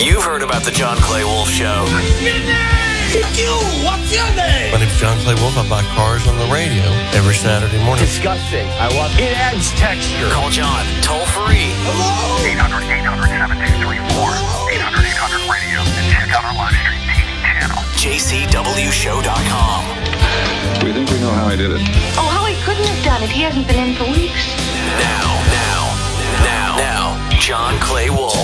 You've heard about the John Clay Wolf Show. What's your name? My name's John Clay Wolf. I buy cars on the radio every Saturday morning. Disgusting. I love it. It adds texture. Call John toll free. Hello? 800-800-7234. 800-800-radio. And check out our live stream TV channel. JCWShow.com. We think we know how he did it. Oh, how he couldn't have done it. He hasn't been in for weeks. Now, John Clay Wolf.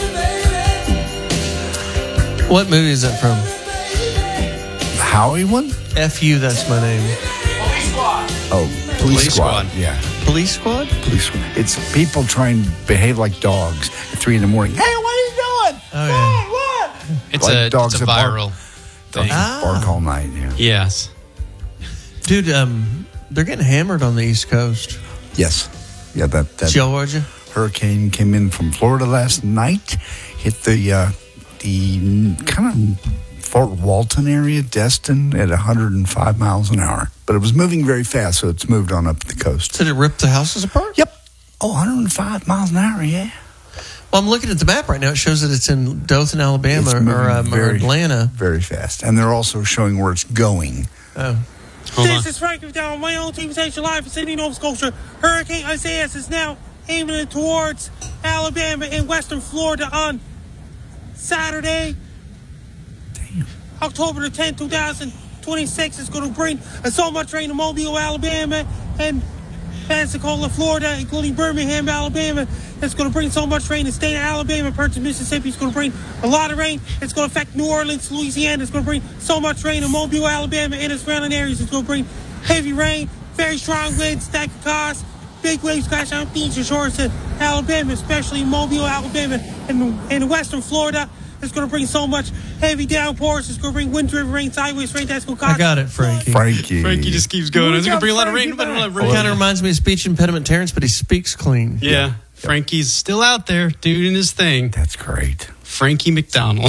What movie is that from? Howie one? F.U., that's my name. Oh, Police Squad. Yeah. Police Squad? Police Squad. It's people trying to behave like dogs at 3 a.m. Hey, what are you doing? Oh, yeah. What? It's Like a dogs it's a that bark. viral Dogs thing. that bark all night, yeah. Yes. Dude, they're getting hammered on the East Coast. Yes. Yeah, that Georgia? hurricane came in from Florida last night, hit the kind of Fort Walton area, Destin, at 105 miles an hour. But it was moving very fast, so it's moved on up the coast. Did it rip the houses apart? Yep. Oh, 105 miles an hour, yeah. Well, I'm looking at the map right now. It shows that it's in Dothan, Alabama, It's or moving Atlanta. Very fast. And they're also showing where it's going. Oh. Hold on. This is Frank down my own team station live in Sydney, Nova Scotia. Hurricane Isaias is now aiming towards Alabama and western Florida on Saturday, October the 10th, 2026. It's going to bring so much rain to Mobile, Alabama, and Pensacola, Florida, including Birmingham, Alabama. It's going to bring so much rain. The state of Alabama, parts of Mississippi, it's going to bring a lot of rain. It's going to affect New Orleans, Louisiana. It's going to bring so much rain in Mobile, Alabama, and its surrounding areas. It's going to bring heavy rain, very strong winds that could cause big waves crash on beaches and shores in Alabama, especially in Mobile, Alabama, and western Florida. It's going to bring so much heavy downpours. It's going to bring wind-driven rain, sideways rain. That's going to cause... I got it, Frankie. Frankie just keeps going. It's going to bring a lot of rain. Kind of reminds me of speech impediment Terrence, but he speaks clean. Yeah. Frankie's still out there doing his thing. That's great. Frankie McDonald.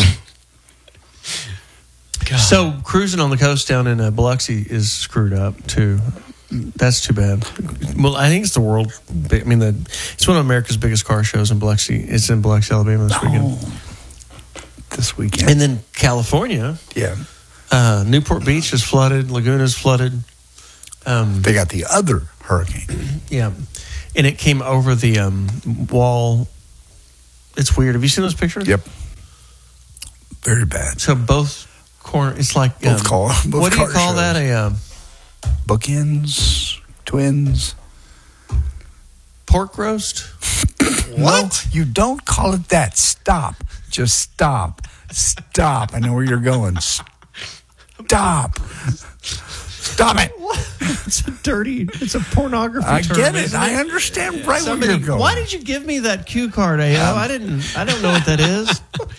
God. So cruising on the coast down in Biloxi is screwed up too. That's too bad. Well, I think it's the world. I mean, it's one of America's biggest car shows in Biloxi. It's in Biloxi, Alabama this weekend. This weekend. And then California. Yeah. Newport Beach is flooded. Laguna's flooded. They got the other hurricane. Yeah. And it came over the wall. It's weird. Have you seen those pictures? Yep. Very bad. So both corner. It's like Both what do you car call shows. that? Bookends, twins. Pork roast? What? No, you don't call it that. Stop. Just stop. Stop. I know where you're going. Stop. Stop it. It's a pornography I term, get it. isn't I understand right where you're going. Why did you give me that cue card, AO? I don't know what that is.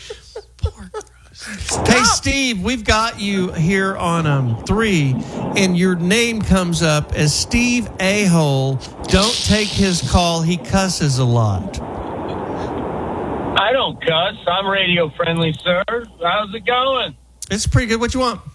Hey, Steve, we've got you here on 3, and your name comes up as Steve A-hole. Don't take his call. He cusses a lot. I don't cuss. I'm radio friendly, sir. How's it going? It's pretty good. What you want?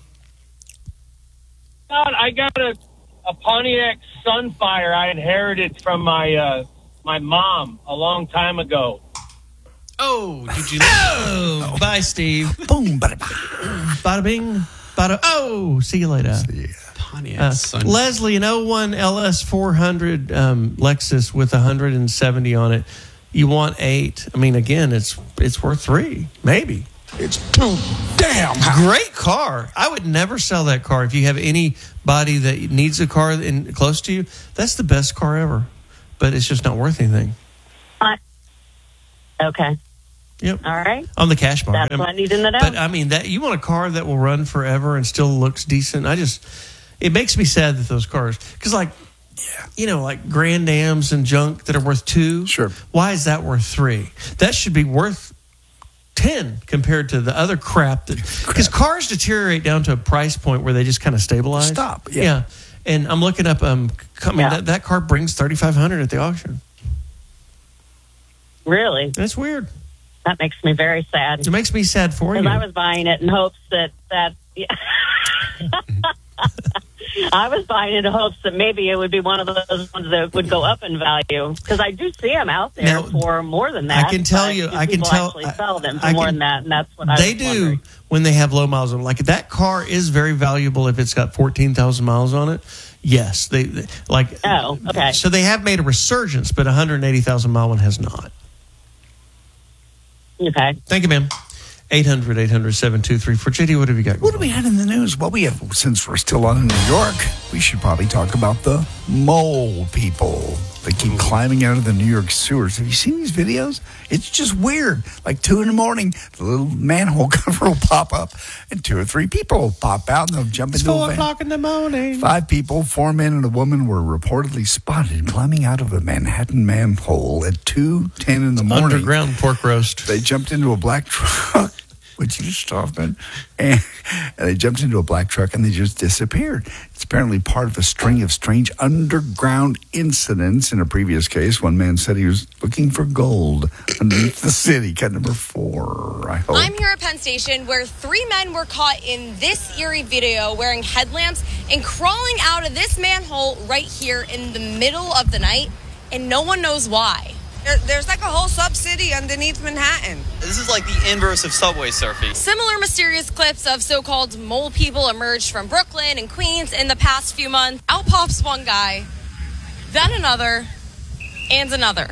God, I got a Pontiac Sunfire I inherited from my mom a long time ago. Oh, did you? Oh, bye, Steve. Boom, bada, Bada bing, bada. Oh, see you later. Pontiac Sun. Leslie, an 01 LS 400 Lexus with 170 on it. You want 8? I mean, again, it's worth 3, maybe. It's too damn hot. Great car. I would never sell that car. If you have anybody that needs a car close to you, that's the best car ever. But it's just not worth anything. Okay. Yep. All right. On the cash market. That's what I need in the know. But I mean, that you want a car that will run forever and still looks decent. It makes me sad that those cars, because like Grand Ams and junk that are worth 2. Sure. Why is that worth 3? That should be worth 10 compared to the other crap because cars deteriorate down to a price point where they just kind of stabilize. Stop. Yeah. And I'm looking up. That car brings $3,500 at the auction. Really? That's weird. That makes me very sad. It makes me sad for you. Because I was buying it in hopes that I was buying in hopes that maybe it would be one of those ones that would go up in value, because I do see them out there Now, for more than that. I can tell but you, do I can people tell, actually sell them for I more can- than that, and that's what I They was do wondering. when they have low miles on them. Like that car is very valuable if it's got 14,000 miles on it. Yes, they like. Oh, okay. So they have made a resurgence, but 180,000 mile one has not. Okay. Thank you, ma'am. 800-800-7234. JD, what have you got? What do we had in the news? Well, we have, since we're still on in New York, we should probably talk about the mole people. They keep climbing out of the New York sewers. Have you seen these videos? It's just weird. Like 2 a.m, the little manhole cover will pop up, and 2 or 3 people will pop out, and they'll jump It's into 4 a van. o'clock in the morning. 5 people, 4 men and a woman, were reportedly spotted climbing out of a Manhattan manhole at 2:10 in the morning. Underground pork roast. They jumped into a black truck. Would you stop it? And they jumped into a black truck and they just disappeared. It's apparently part of a string of strange underground incidents. In a previous case, one man said he was looking for gold underneath the city. Cut number 4, I hope. I'm here at Penn Station where 3 men were caught in this eerie video wearing headlamps and crawling out of this manhole right here in the middle of the night, and no one knows why. There's like a whole sub-city underneath Manhattan. This is like the inverse of subway surfing. Similar mysterious clips of so-called mole people emerged from Brooklyn and Queens in the past few months. Out pops one guy, then another, and another.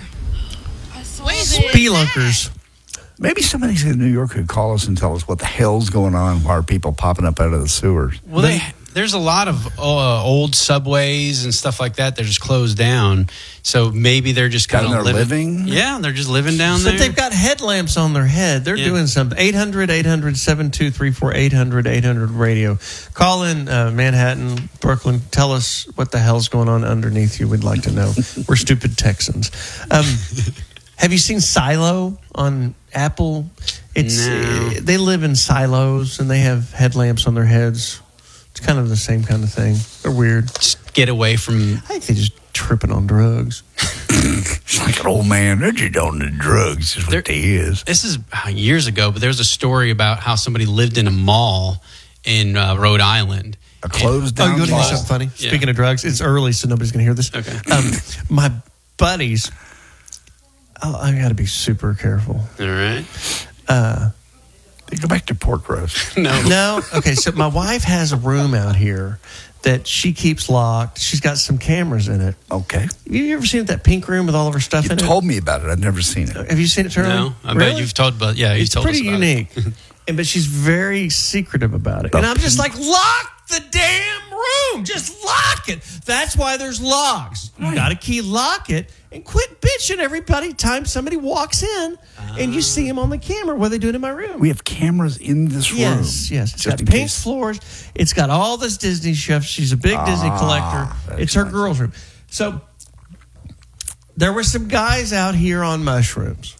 Spelunkers. Maybe somebody in New York could call us and tell us what the hell's going on. Why are people popping up out of the sewers? Well, there's a lot of old subways and stuff like that. They're just closed down. So maybe they're just kind of living. Yeah, they're just living down there. But they've got headlamps on their head. They're doing something. 800-800-7234, 800-800-radio. Call in Manhattan, Brooklyn. Tell us what the hell's going on underneath you. We'd like to know. We're stupid Texans. Have you seen Silo on Apple? No. They live in silos and they have headlamps on their heads. It's kind of the same kind of thing. They're weird. Just get away from. I think they're just tripping on drugs. It's like an old man. They're just on the drugs. Is what they is. This is years ago, but there's a story about how somebody lived in a mall in Rhode Island. A closed down you want to hear mall. something funny? Yeah. Speaking of drugs, it's early, so nobody's going to hear this. Okay. My buddies, I got to be super careful. All right. Go back to pork roast. No. Okay, so my wife has a room out here that she keeps locked. She's got some cameras in it. Okay. Have you ever seen that pink room with all of her stuff You in it? told me about it. I've never seen it. Have you seen it, Charlie? No, I Really? bet you've told about. Yeah, you've It's told us pretty about unique. But she's very secretive about it. And I'm just like, lock the damn room. Just lock it. That's why there's logs. You got to key lock it and quit bitching everybody time somebody walks in and you see them on the camera. What are they doing in my room? We have cameras in this room. Yes. It's Just got in pink case. floors. It's got all this Disney stuff. She's a big Disney collector. that's It's her nice. girls' room. So there were some guys out here on mushrooms.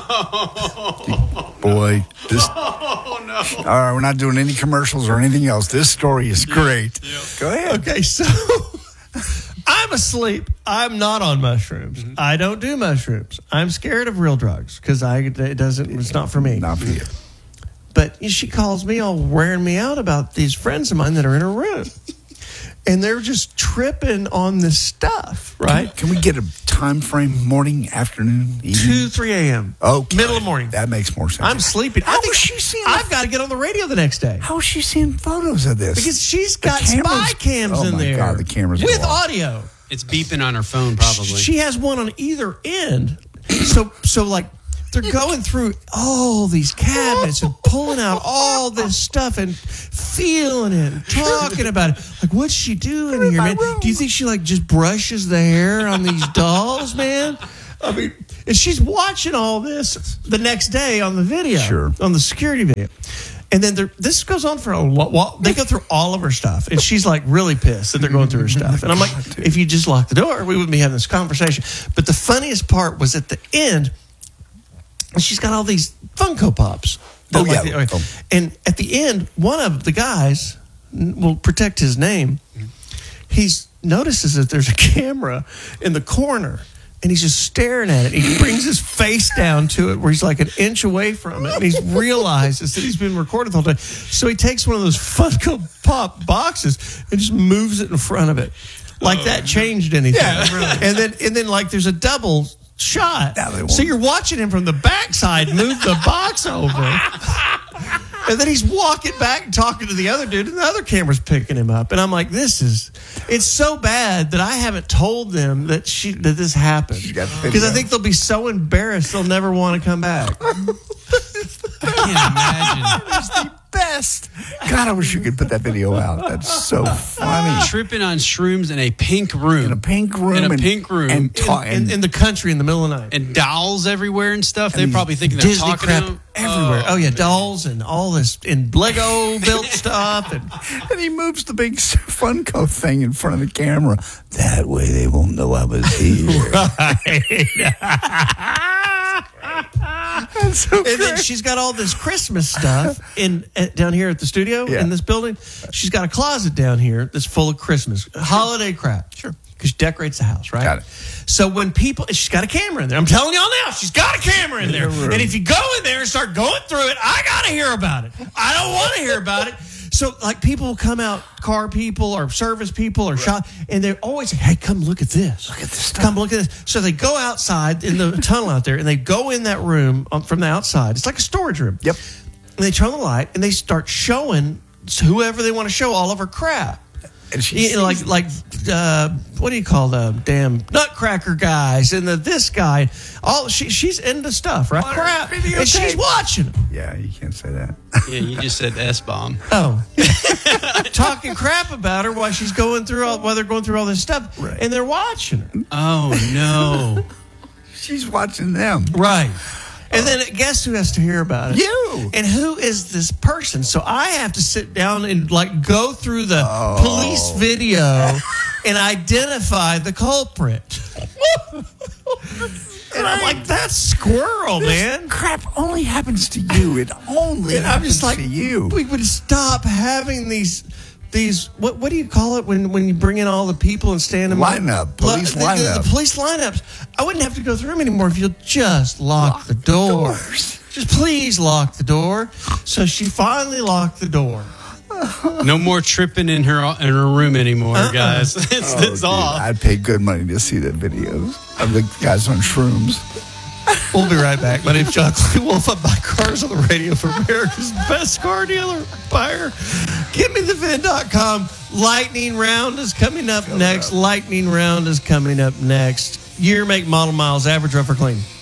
Boy, this. Oh, no. All right, we're not doing any commercials or anything else. This story is great. Go ahead. Okay, so I'm asleep. I'm not on mushrooms. I don't do mushrooms. I'm scared of real drugs because it's not for me. Not for you. But she calls me all wearing me out about these friends of mine that are in her room. And they're just tripping on this stuff, right? Can we get a time frame? Morning, afternoon, evening? 2-3 a.m. Okay. Middle of the morning. That makes more sense. I'm sleeping. How is she seeing? I've got to get on the radio the next day. How is she seeing photos of this? Because she's The got cameras- spy cams oh in my there. God, the cameras with go off. audio. It's beeping on her phone, probably. She has one on either end. So like they're going through all these cabinets and pulling out all this stuff and feeling it and talking about it. Like, what's she doing here, man? Do you think she like just brushes the hair on these dolls, man? I mean, and she's watching all this the next day on the video, Sure. on the security video. And then this goes on for a while. They go through all of her stuff. And she's like really pissed that they're going through her stuff. And I'm like, if you just lock the door, we wouldn't be having this conversation. But the funniest part was at the end, she's got all these Funko Pops. Oh, yeah. And at the end, one of the guys will protect his name. He notices that there's a camera in the corner and he's just staring at it. He brings his face down to it where he's like an inch away from it, and he realizes that he's been recorded the whole time. So he takes one of those Funko Pop boxes and just moves it in front of it. Like that changed anything. Yeah, really. And then like there's a double shot. So you're watching him from the backside move the box over. And then he's walking back and talking to the other dude, and the other camera's picking him up. And I'm like, it's so bad that I haven't told them that this happened. Because I think they'll be so embarrassed they'll never want to come back. I can't imagine. It's the best. God, I wish you could put that video out. That's so funny. Tripping on shrooms in a pink room. In a pink room. In the country in the middle of the night. And dolls everywhere and stuff. They're probably thinking they're Disney talking crap to them. everywhere. Oh yeah, dolls and all this and Lego built stuff. And he moves the big Funko thing in front of the camera. That way they won't know I was here. And then she's got all this Christmas stuff down here at the studio in this building. She's got a closet down here that's full of Christmas holiday crap. Sure. Because she decorates the house, right? Got it. So when she's got a camera in there. I'm telling y'all now, she's got a camera in there. And if you go in there and start going through it, I got to hear about it. I don't want to hear about it. So, like, people will come out, car people or service people or shop, and they're always like, hey, come look at this. Look at this stuff. Come look at this. So they go outside in the tunnel out there, and they go in that room from the outside. It's like a storage room. Yep. And they turn the light, and they start showing whoever they want to show all of her crap. And she's what do you call them? Damn Nutcracker guys and this guy. She's into stuff, right? Crap, and she's watching them. Yeah, you can't say that. Yeah, you just said S-bomb. Oh, talking crap about her while she's going through while they're going through all this stuff, right. And they're watching her. Oh no, she's watching them, right? And then guess who has to hear about it? You. And who is this person? So I have to sit down and go through the police video and identify the culprit. And I'm like, that's squirrel, man. Crap only happens to you. It only happens to you. We would stop having these what do you call it when you bring in all the people and stand them lineup, police lineup. The police lineups. I wouldn't have to go through them anymore if you'll just lock the doors. Just please lock the door. So she finally locked the door. No more tripping in her room anymore, guys. It's off. I'd pay good money to see the videos of the guys on shrooms. We'll be right back. My name's John Clay Wolf. I buy cars on the radio for America's best car dealer buyer. GetMeTheVin.com. Lightning round is coming up next. Lightning round is coming up next. Year, make, model, miles, average, rough or clean.